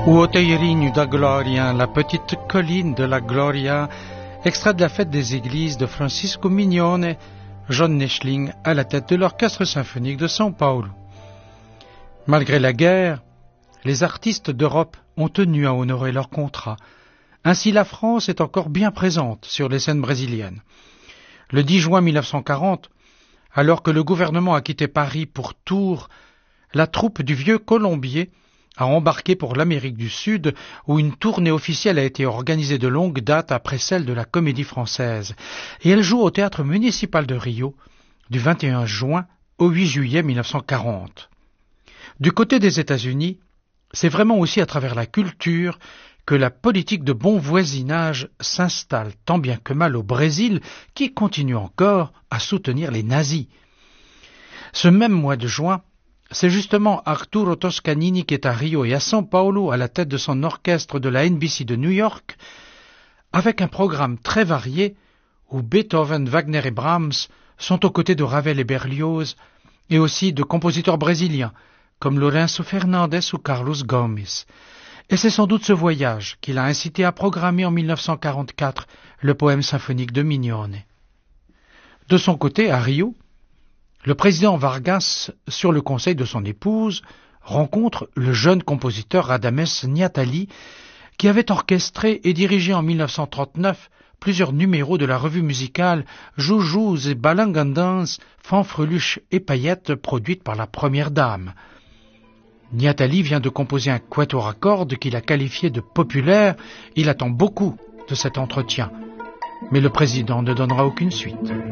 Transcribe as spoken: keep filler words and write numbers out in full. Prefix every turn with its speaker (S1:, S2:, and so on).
S1: O Oteirinho da Glória, la petite colline de la Gloria, extrait de la fête des églises de Francisco Mignone, John Neschling à la tête de l'orchestre symphonique de São Paulo. Malgré la guerre, les artistes d'Europe ont tenu à honorer leur contrat. Ainsi, la France est encore bien présente sur les scènes brésiliennes. Le dix juin mille neuf cent quarante, alors que le gouvernement a quitté Paris pour Tours, la troupe du Vieux Colombier a embarqué pour l'Amérique du Sud, où une tournée officielle a été organisée de longue date après celle de la Comédie Française, et elle joue au Théâtre municipal de Rio du vingt et un juin au huit juillet mille neuf cent quarante. Du côté des États-Unis, c'est vraiment aussi à travers la culture que la politique de bon voisinage s'installe tant bien que mal au Brésil, qui continue encore à soutenir les nazis. Ce même mois de juin, c'est justement Arturo Toscanini qui est à Rio et à São Paulo à la tête de son orchestre de la N B C de New York, avec un programme très varié où Beethoven, Wagner et Brahms sont aux côtés de Ravel et Berlioz, et aussi de compositeurs brésiliens comme Lourenço Fernandes ou Carlos Gomes. Et c'est sans doute ce voyage qui l'a incité à programmer en mille neuf cent quarante-quatre le poème symphonique de Mignone. De son côté, à Rio, le président Vargas, sur le conseil de son épouse, rencontre le jeune compositeur Radames Niatali, qui avait orchestré et dirigé en mille neuf cent trente-neuf plusieurs numéros de la revue musicale Joujous et Balangandans, Fanfreluches et Paillettes, produite par la première dame. Niatali vient de composer un quatuor à cordes qu'il a qualifié de populaire. Il attend beaucoup de cet entretien, mais le président ne donnera aucune suite.